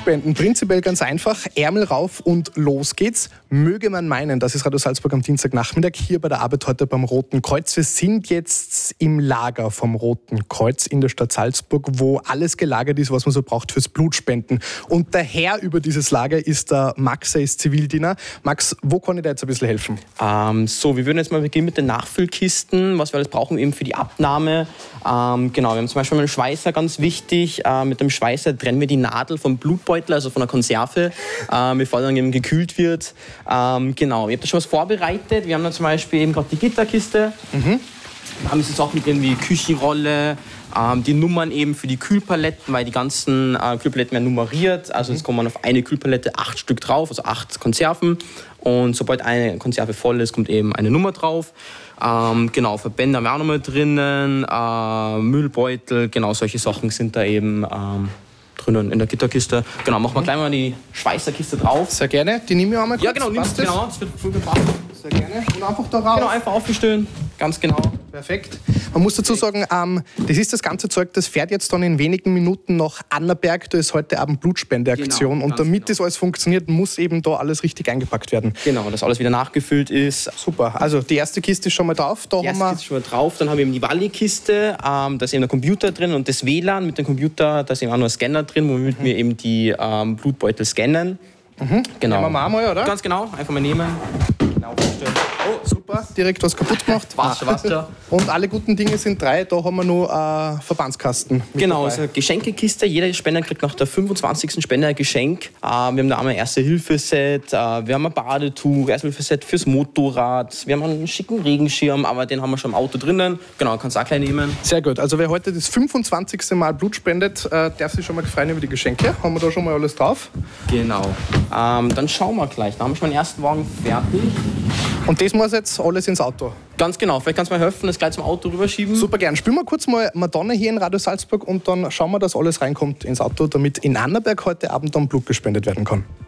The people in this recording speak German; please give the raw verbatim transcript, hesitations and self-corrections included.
Blutspenden, prinzipiell ganz einfach. Ärmel rauf und los geht's. Möge man meinen, das ist Radio Salzburg am Dienstagnachmittag hier bei der Arbeit heute beim Roten Kreuz. Wir sind jetzt im Lager vom Roten Kreuz in der Stadt Salzburg, wo alles gelagert ist, was man so braucht fürs Blutspenden. Und der Herr über dieses Lager ist der Max, er ist Zivildiener. Max, wo kann ich dir jetzt ein bisschen helfen? Ähm, so, wir würden jetzt mal beginnen mit den Nachfüllkisten, was wir alles brauchen eben für die Abnahme. Ähm, genau, wir haben zum Beispiel einen Schweißer, ganz wichtig. Äh, mit dem Schweißer trennen wir die Nadel vom Blutbeutel, also von der Konserve, äh, bevor dann eben gekühlt wird. Ähm, genau, ich habe da schon was vorbereitet. Wir haben dann zum Beispiel eben gerade die Gitterkiste. Mhm. Wir haben jetzt auch mit irgendwie Küchenrolle, ähm, die Nummern eben für die Kühlpaletten, weil die ganzen äh, Kühlpaletten werden nummeriert. Also jetzt kommen auf eine Kühlpalette acht Stück drauf, also acht Konserven. Und sobald eine Konserve voll ist, kommt eben eine Nummer drauf. Ähm, genau, Verbände haben wir auch noch mal drinnen, äh, Müllbeutel, genau solche Sachen sind da eben ähm, drinnen in der Gitterkiste. Genau, machen wir gleich mal die Schweißerkiste drauf. Sehr gerne, die nehme ich auch mal kurz. Ja genau, nimmst, genau, das wird voll gepasst. Sehr gerne. Und einfach da rauf. Genau, einfach aufstellen, ganz genau. Perfekt. Man muss dazu sagen, ähm, das ist das ganze Zeug, das fährt jetzt dann in wenigen Minuten nach Annaberg. Da ist heute Abend Blutspendeaktion. Genau, und damit genau. das alles funktioniert, muss eben da alles richtig eingepackt werden. Genau, dass alles wieder nachgefüllt ist. Super. Also die erste Kiste ist schon mal drauf. Da die erste haben wir Kiste ist schon mal drauf. Dann haben wir eben die Walli-Kiste. Ähm, da ist eben der Computer drin und das W L A N mit dem Computer. Da ist eben auch noch ein Scanner drin, womit mhm. wir eben die ähm, Blutbeutel scannen. Mhm. Genau. Nehmen wir mal einmal, oder? Ganz genau. Einfach mal nehmen. Genau, aufstellen. Oh, super. Direkt was kaputt gemacht. Passt schon, passt schon. Und alle guten Dinge sind drei. Da haben wir noch einen Verbandskasten. Genau, also eine Geschenkekiste. Jeder Spender kriegt nach der fünfundzwanzigsten Spender ein Geschenk. Äh, wir haben da einmal ein Erste-Hilfe-Set, äh, wir haben ein Badetuch, Erste-Hilfe-Set fürs Motorrad, wir haben einen schicken Regenschirm, aber den haben wir schon im Auto drinnen. Genau, kannst du auch gleich nehmen. Sehr gut. Also wer heute das fünfundzwanzigste Mal Blut spendet, äh, darf sich schon mal freuen über die Geschenke. Haben wir da schon mal alles drauf? Genau. Ähm, dann schauen wir gleich. Da haben wir schon den ersten Wagen fertig. Und das muss jetzt alles ins Auto? Ganz genau. Vielleicht kannst du mir helfen, das gleich zum Auto rüberschieben. Super gern. Spielen wir kurz mal Madonna hier in Radio Salzburg und dann schauen wir, dass alles reinkommt ins Auto, damit in Annaberg heute Abend dann Blut gespendet werden kann.